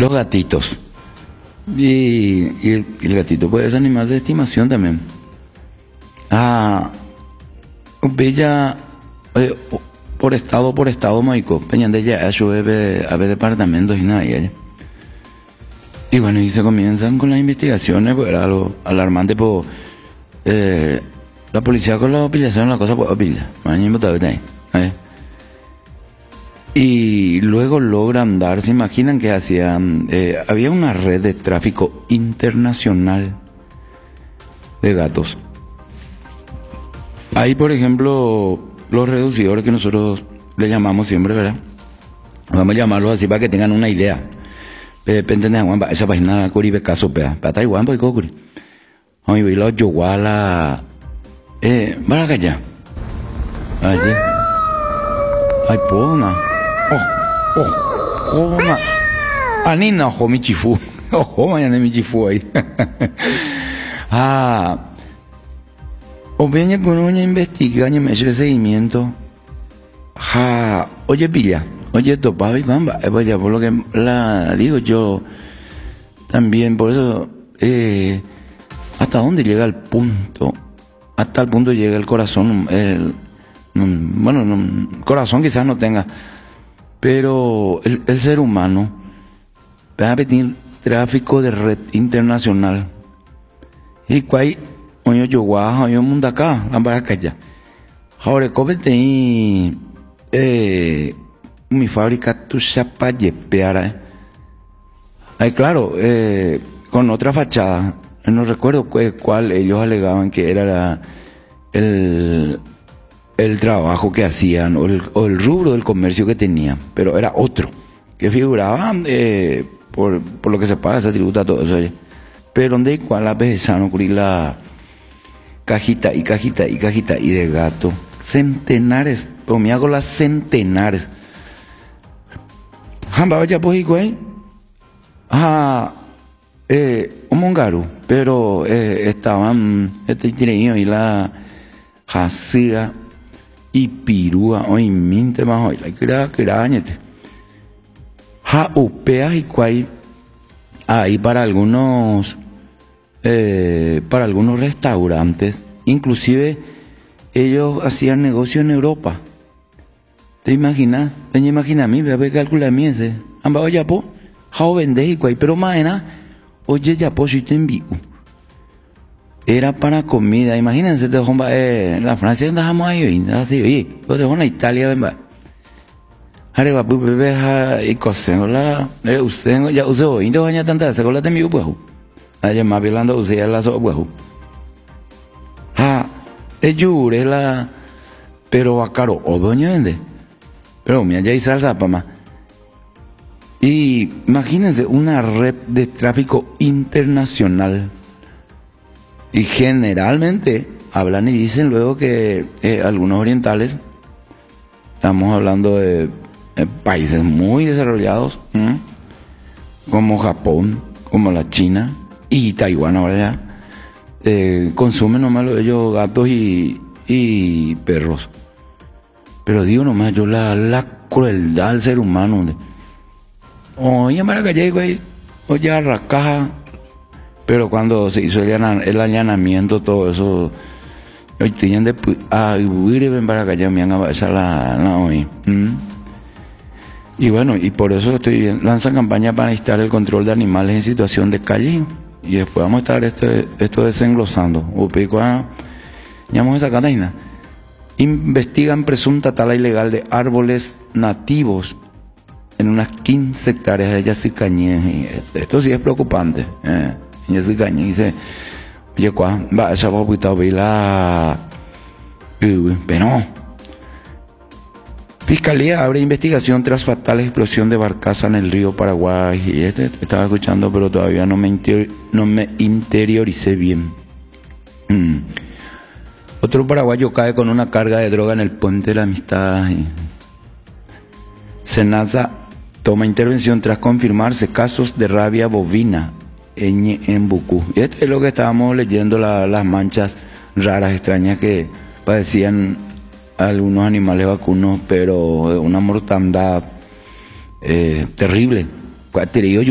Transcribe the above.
Los gatitos. Y el gatito puede ser animal de estimación también. Bella, por estado, Maico, Peñande ya llueve a ver departamentos y nada, y bueno, y se comienzan con las investigaciones, pues era algo alarmante, pues la policía con la pillación, la cosa, pues pilla, y luego logran dar, se imaginan que hacían, había una red de tráfico internacional de gatos. Hay, por ejemplo, los reducidores que nosotros le llamamos siempre, ¿verdad? Vamos a llamarlos así para que tengan una idea. De repente, esa página Curibe Caso, para Taiwán, pues, Cocuri. Hoy vi los Yoguala, Baracaya. Allí. Ay, pona. Joma. Anina, mi chifu. Mañana mi chifu ahí. O bien, cuando uno investiga, y me hace seguimiento. Oye, pilla. Oye, topaba y cuamba. Vaya, por lo que la digo yo también, por eso, ¿hasta dónde llega el punto? Hasta el punto llega el corazón. Bueno, corazón quizás no tenga, pero el ser humano va a pedir tráfico de red internacional. Y cuál, oye, yo guajo, yo mundo acá, la baracaya. Ahora, cómete y mi fábrica tu chapa yepeara. Ay, claro, con otra fachada. No recuerdo cuál ellos alegaban que era el trabajo que hacían o el rubro del comercio que tenían, pero era otro que figuraba por lo que se paga, se tributa todo eso. Pero donde igual la vez no cubrir la cajita y de gato, centenares, pero me hago las centenares. Jamba ya pues igual, un mongaru, pero estaban tireño y la jacía y pirúa hoy minte más hoy la quirañete upea y cuay ahí para algunos restaurantes, inclusive ellos hacían negocio en Europa. ¿Te imaginas? Ven, imagina a mí, ve a calcular a mí ese amba oye po jao vende y cuay, pero maena oye ya po si te envío. Era para comida, imagínense, en la Francia andamos ahí, así, oye, lo dejo en Italia, ven, va. Arriba, pues, bebé, y coseno la, usted, ya usé hoy, no baña tanta, se cola de mi huevo. Allá más velando, usé ya la so huevo. Yure la, pero a caro, o doña vende. Pero mira, ya hay salsa, pama. Y imagínense, una red de tráfico internacional. Y generalmente hablan y dicen luego que algunos orientales, estamos hablando de países muy desarrollados, como Japón, como la China y Taiwán ahora ya, consumen nomás ellos gatos y perros. Pero digo nomás yo la crueldad del ser humano. Oye, Maracayé, güey, oye, Arracaja. Pero cuando se hizo el allanamiento, todo eso, hoy tenían de huir en Baracaya, me han avanzado la hoy. Y bueno, y por eso lanzan campaña para instar el control de animales en situación de calle. Y después vamos a estar esto desenglosando. Llamamos esa cadena. Investigan presunta tala ilegal de árboles nativos en unas 15 hectáreas de Yacicañé. Esto sí es preocupante. Yacicañé dice, oye, va a esa popita la pero Fiscalía abre investigación tras fatal explosión de barcaza en el río Paraguay. Y estaba escuchando, pero todavía no me interioricé bien. Otro paraguayo cae con una carga de droga en el puente de la Amistad. Senasa toma intervención tras confirmarse casos de rabia bovina en Bucú. Y esto es lo que estábamos leyendo, las manchas raras, extrañas que padecían algunos animales vacunos, pero de una mortandad terrible.